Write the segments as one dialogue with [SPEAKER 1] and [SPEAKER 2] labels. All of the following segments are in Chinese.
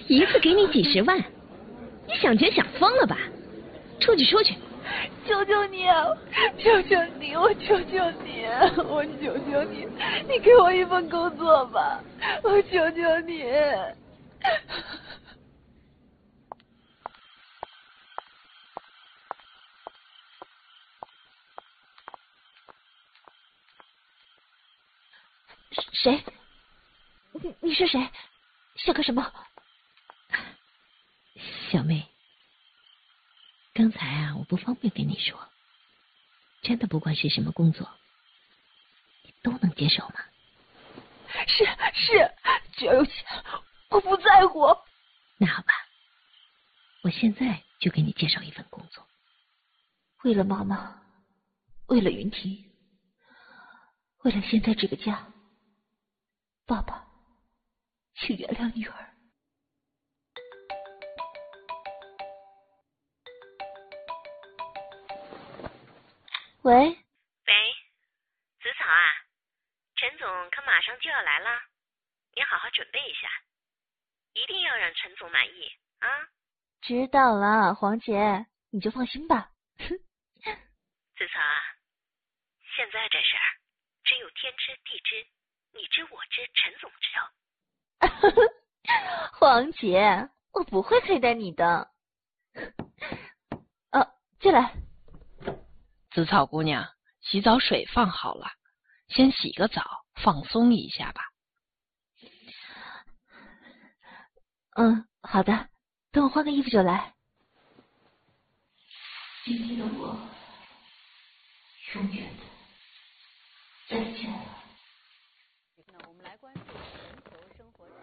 [SPEAKER 1] 一次给你几10万，你想钱想疯了吧？出去说去！
[SPEAKER 2] 求求你啊！求求你！我求求你！我求求你！你给我一份工作吧！我求求你！
[SPEAKER 3] 谁？你是谁？想干什么？
[SPEAKER 1] 小妹，刚才啊，我不方便跟你说，真的不管是什么工作，你都能接受吗？
[SPEAKER 2] 是，只要有钱，我不在乎。
[SPEAKER 1] 那好吧，我现在就给你介绍一份工作。
[SPEAKER 3] 为了妈妈，为了云婷，为了现在这个家，爸爸，请原谅女儿。喂，
[SPEAKER 1] 子草啊，陈总可马上就要来了，你好好准备一下，一定要让陈总满意啊！
[SPEAKER 3] 知道了，黄姐，你就放心吧。
[SPEAKER 1] 子草啊，现在这事儿只有天知地知，你知我知，陈总知道。
[SPEAKER 3] 黄姐，我不会黑待你的。进来。
[SPEAKER 4] 子草姑娘，洗澡水放好了，先洗个澡，放松一下吧。
[SPEAKER 3] 好的，等我换个衣服就来。今天的我，永远的再见了。
[SPEAKER 5] 那我们来关注全球生活。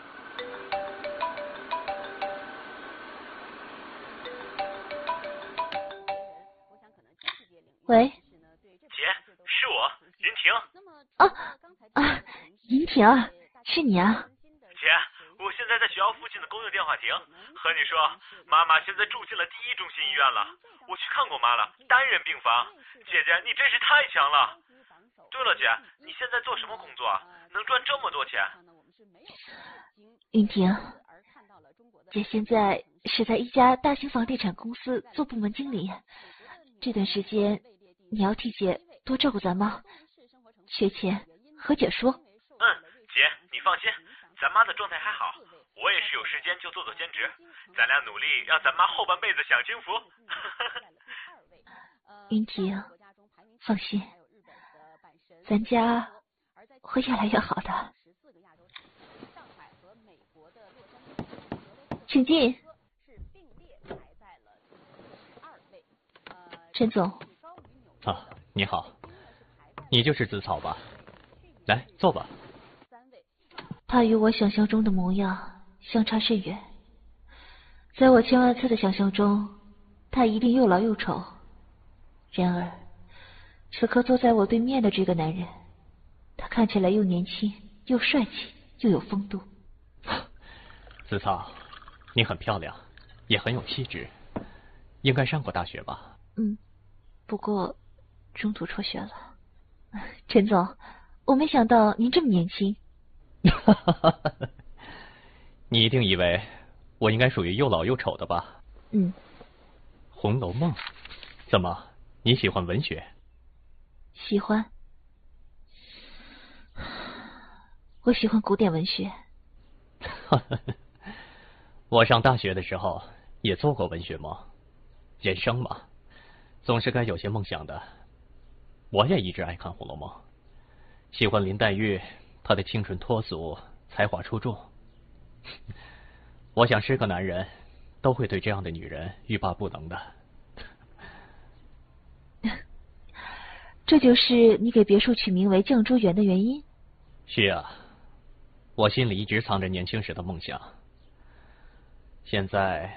[SPEAKER 3] 喂，
[SPEAKER 6] 姐，是我，云婷。
[SPEAKER 3] 云婷，是你啊。
[SPEAKER 6] 姐，我现在在学校附近的公用电话亭，和你说，妈妈现在住进了第1中心医院了，我去看过妈了，单人病房。姐姐，你真是太强了。对了，姐，你现在做什么工作啊？能赚这么多钱？
[SPEAKER 3] 云婷，姐现在是在一家大型房地产公司做部门经理，这段时间你要替姐多照顾咱妈，缺钱和姐说。
[SPEAKER 6] 姐，你放心，咱妈的状态还好，我也是有时间就做兼职，咱俩努力让咱妈后半辈子享清福。
[SPEAKER 3] 云婷，放心，咱家会越来越好的。请进。陈总。
[SPEAKER 7] 啊，你好，你就是子草吧？来，坐吧。
[SPEAKER 3] 他与我想象中的模样相差甚远，在我千万次的想象中，他一定又老又丑。然而，此刻坐在我对面的这个男人，他看起来又年轻，又帅气，又有风度。
[SPEAKER 7] 子草，你很漂亮，也很有气质，应该上过大学吧？
[SPEAKER 3] 不过中途辍学了。陈总，我没想到您这么年轻。
[SPEAKER 7] 你一定以为我应该属于又老又丑的吧？
[SPEAKER 3] 《
[SPEAKER 7] 红楼梦》，怎么，你喜欢文学？
[SPEAKER 3] 喜欢。我喜欢古典文学。
[SPEAKER 7] 我上大学的时候也做过文学梦，人生嘛，总是该有些梦想的。我也一直爱看《红楼梦》，喜欢林黛玉，她的清纯脱俗，才华出众。我想是个男人都会对这样的女人欲罢不能的。
[SPEAKER 3] 这就是你给别墅取名为绛珠园的原因？
[SPEAKER 7] 是啊，我心里一直藏着年轻时的梦想。现在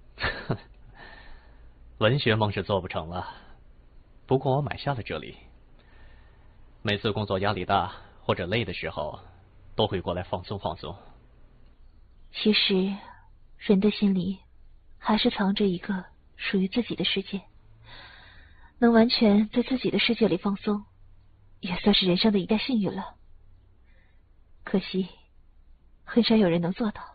[SPEAKER 7] 文学梦是做不成了，不过我买下了这里，每次工作压力大或者累的时候都会过来放松放松。
[SPEAKER 3] 其实人的心里还是藏着一个属于自己的世界，能完全在自己的世界里放松，也算是人生的一大幸运了。可惜很少有人能做到。